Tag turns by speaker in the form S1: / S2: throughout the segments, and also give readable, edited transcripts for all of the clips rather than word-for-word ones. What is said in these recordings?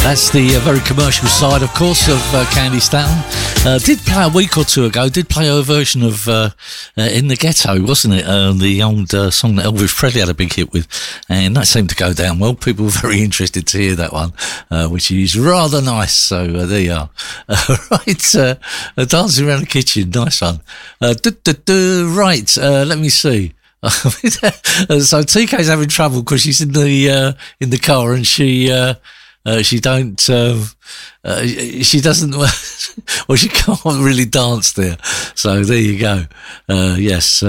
S1: That's the very commercial side, of course, of Candy Staton. Did play a week or two ago, did play a version of In the Ghetto, wasn't it? The old song that Elvis Presley had a big hit with. And that seemed to go down well. People were very interested to hear that one, which is rather nice. So there you are. Right, Dancing Around the Kitchen, nice one. Right, let me see. So TK's having trouble because she's in the car and she doesn't, well, she can't really dance there. So there you go. Yes,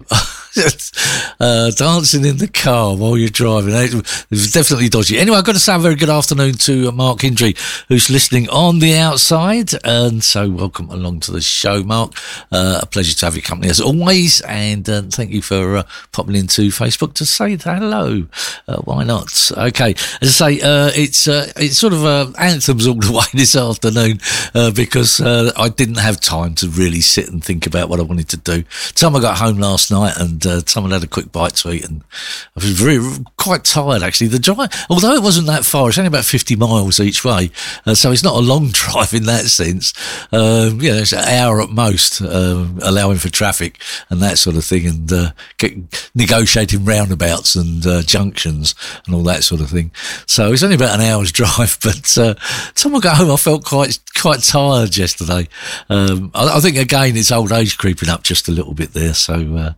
S1: dancing in the car while you're driving. It's definitely dodgy. Anyway, I've got to say a very good afternoon to Mark Hindry, who's listening on the outside. And so welcome along to the show, Mark. A pleasure to have your company as always. And thank you for popping into Facebook to say hello. Why not? Okay. As I say, it's sort of anthems all the way this afternoon because I didn't have time to really sit and think about what I wanted to do. Time I got home last night and someone had a quick bite to eat and I was quite tired actually. The drive, although it wasn't that far, it's only about 50 miles each way, so it's not a long drive in that sense. It's an hour at most, allowing for traffic and that sort of thing, and negotiating roundabouts and junctions and all that sort of thing. So it's only about an hour's drive, but time I got home I felt quite tired yesterday. I think again it's old age creeping up just a little bit there, so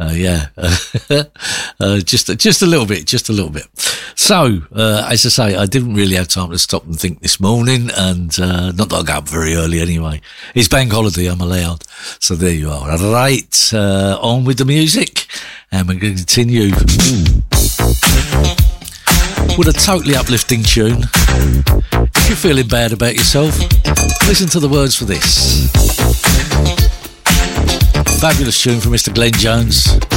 S1: just a little bit. So, as I say, I didn't really have time to stop and think this morning, and not that I got up very early anyway. It's bank holiday, I'm allowed. So there you are. Right, on with the music, and we're going to continue with a totally uplifting tune. If you're feeling bad about yourself, listen to the words for this. Fabulous tune from Mr. Glenn Jones.